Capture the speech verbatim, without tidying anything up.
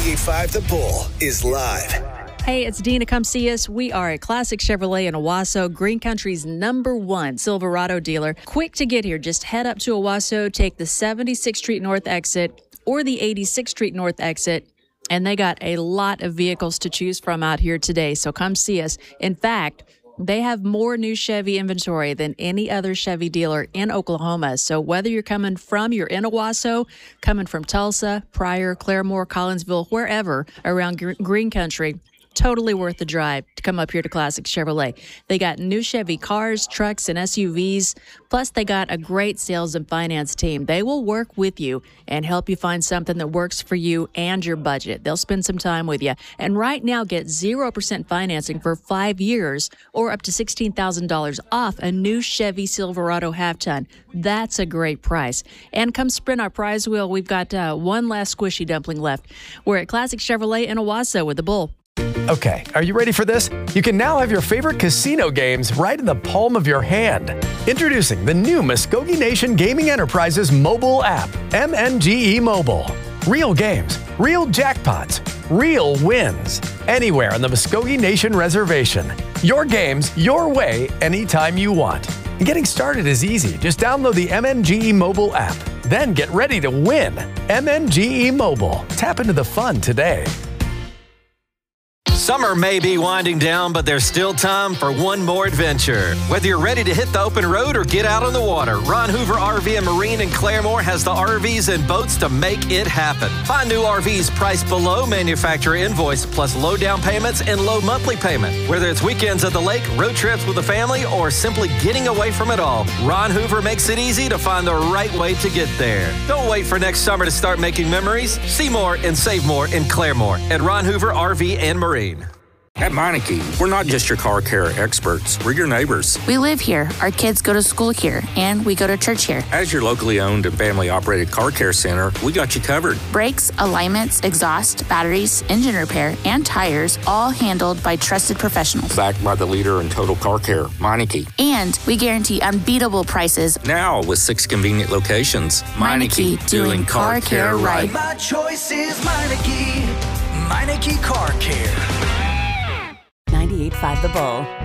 ninety-eight point five The Bull is live. Hey, it's Dina. Come see us. We are at Classic Chevrolet in Owasso, Green Country's number one Silverado dealer. Quick to get here. Just head up to Owasso, take the seventy-sixth Street North exit or the eighty-sixth Street North exit, and they got a lot of vehicles to choose from out here today. So come see us. In fact, they have more new Chevy inventory than any other Chevy dealer in Oklahoma. So whether you're coming from, you're in Owasso, coming from Tulsa, Pryor, Claremore, Collinsville, wherever around Green Country, totally worth the drive to come up here to Classic Chevrolet. They got new Chevy cars, trucks, and S U Vs. Plus, they got a great sales and finance team. They will work with you and help you find something that works for you and your budget. They'll spend some time with you. And right now, get zero percent financing for five years or up to sixteen thousand dollars off a new Chevy Silverado half-ton. That's a great price. And come sprint our prize wheel. We've got uh, one last squishy dumpling left. We're at Classic Chevrolet in Owasso with the Bull. Okay, are you ready for this? You can now have your favorite casino games right in the palm of your hand. Introducing the new Muskogee Nation Gaming Enterprises mobile app, M N G E Mobile. Real games, real jackpots, real wins. Anywhere on the Muskogee Nation Reservation. Your games, your way, anytime you want. And getting started is easy. Just download the M N G E Mobile app. Then get ready to win. M N G E Mobile. Tap into the fun today. Summer may be winding down, but there's still time for one more adventure. Whether you're ready to hit the open road or get out on the water, Ron Hoover R V and Marine in Claremore has the R Vs and boats to make it happen. Find new R Vs priced below manufacturer invoice, plus low down payments and low monthly payment. Whether it's weekends at the lake, road trips with the family, or simply getting away from it all, Ron Hoover makes it easy to find the right way to get there. Don't wait for next summer to start making memories. See more and save more in Claremore at Ron Hoover R V and Marine. At Meineke, we're not just your car care experts, we're your neighbors. We live here, our kids go to school here, and we go to church here. As your locally owned and family-operated car care center, we got you covered. Brakes, alignments, exhaust, batteries, engine repair, and tires, all handled by trusted professionals. Backed by the leader in total car care, Meineke. And we guarantee unbeatable prices. Now with six convenient locations. Meineke, Meineke doing, doing car, car care right. My choice is Meineke. Meineke Car Care. ninety-eight point five The Bull.